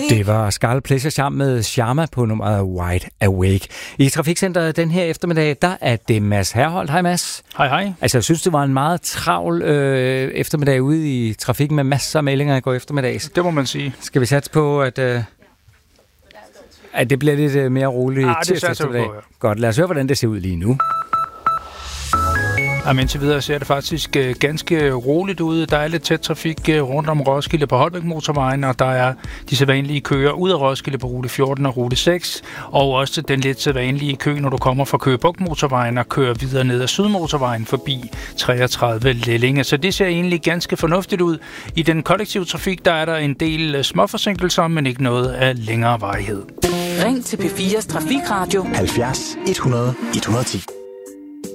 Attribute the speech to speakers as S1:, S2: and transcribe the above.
S1: Det var Scarlet Pleasure sammen med Sharma på nummeret Wide Awake. I Trafikcenteret den her eftermiddag, der er det Mads Herholdt. Hej Mads.
S2: Hej.
S1: Altså jeg synes, det var en meget travl eftermiddag ude i trafikken med masser af meldinger i går eftermiddags.
S2: Det må man sige.
S1: Skal vi satse på, at det bliver lidt mere roligt tirsdag eftermiddag? Ja. Godt, lad os høre, hvordan det ser ud lige nu.
S2: Jamen, indtil videre ser det faktisk ganske roligt ud. Der er lidt tæt trafik rundt om Roskilde på Holbæk Motorvejen, og der er de sædvanlige køer ud af Roskilde på rute 14 og rute 6, og også den lidt sædvanlige kø, når du kommer fra Køge Bugt Motorvejen og kører videre ned ad Sydmotorvejen forbi 33 Lellinge. Så det ser egentlig ganske fornuftigt ud. I den kollektive trafik, der er der en del småforsinkelser, men ikke noget af længere varighed.
S3: Ring til P4's Trafikradio
S4: 70 100 110.